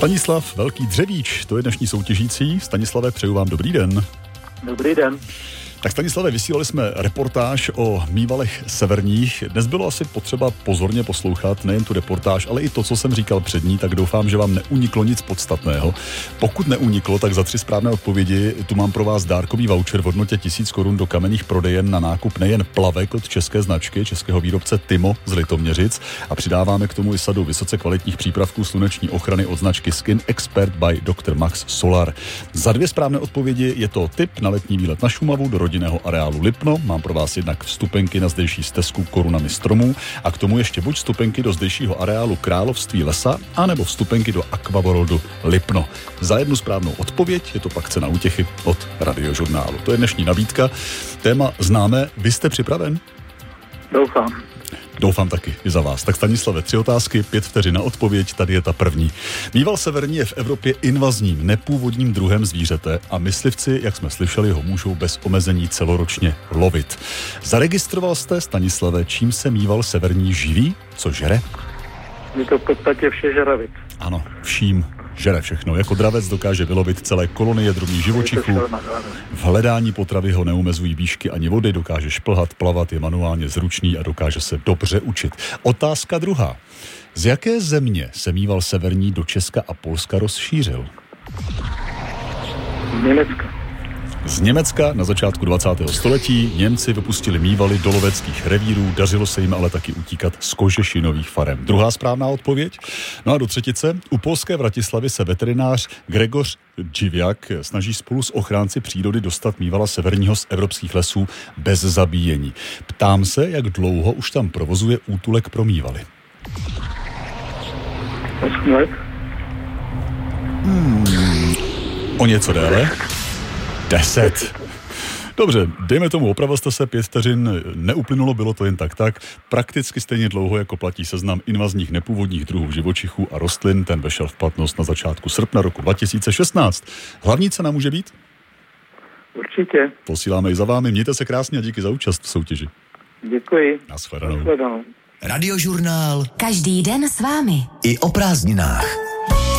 Stanislav Velký Dřevíč, to je dnešní soutěžící. Stanislave, přeju vám dobrý den. Dobrý den. Tak Stanislave, vysílali jsme reportáž o Mívalech severních. Dnes bylo asi potřeba pozorně poslouchat nejen tu reportáž, ale i to, co jsem říkal před ní, tak doufám, že vám neuniklo nic podstatného. Pokud neuniklo, tak za 3 správné odpovědi tu mám pro vás dárkový voucher v hodnotě 1000 korun do kamenných prodejen na nákup nejen plavek od české značky, českého výrobce Timo z Litoměřic, a přidáváme k tomu i sadu vysoce kvalitních přípravků sluneční ochrany od značky Skin Expert by Dr. Max Solar. Za 2 správné odpovědi je to tip na letní výlet na Šumavu do rodinného areálu Lipno. Mám pro vás jednak vstupenky na zdejší stezku korunami stromů a k tomu ještě buď vstupenky do zdejšího areálu Království lesa, anebo vstupenky do Aquaworldu Lipno. Za 1 správnou odpověď je to pak cena útěchy od Radiožurnálu. To je dnešní nabídka. Téma známe. Vy jste připraven? Doufám. Doufám taky i za vás. Tak Stanislave, 3 otázky, 5 vteřin na odpověď, tady je ta první. Míval severní je v Evropě invazním, nepůvodním druhem zvířete a myslivci, jak jsme slyšeli, ho můžou bez omezení celoročně lovit. Zaregistroval jste, Stanislave, čím se míval severní živí? Co žere? Je to v podstatě vše žeravit. Ano, vším žere všechno. Jako dravec dokáže vylovit celé kolonie drobných živočichů. V hledání potravy ho neumezují výšky ani vody, dokáže šplhat, plavat, je manuálně zručný a dokáže se dobře učit. Otázka 2. Z jaké země se míval severní do Česka a Polska rozšířil? Německa. Z Německa na začátku 20. století Němci vypustili mívaly do loveckých revírů, dařilo se jim ale taky utíkat z kožešinových farem. 2. správná odpověď. No a do třetice. U polské Vratislavy se veterinář Gregor Dživiak snaží spolu s ochránci přírody dostat mívala severního z evropských lesů bez zabíjení. Ptám se, jak dlouho už tam provozuje útulek pro mívaly. 8 let. O něco déle. 10. Dobře, dejme tomu, opravil jste se, 5 vteřin neuplynulo, bylo to jen tak. Prakticky stejně dlouho, jako platí seznam invazních nepůvodních druhů živočichů a rostlin. Ten vešel v platnost na začátku srpna roku 2016. Hlavní cena může být? Určitě. Posíláme i za vámi. Mějte se krásně a díky za účast v soutěži. Děkuji. Nashledanou. Radiožurnál. Každý den s vámi. I o prázdninách.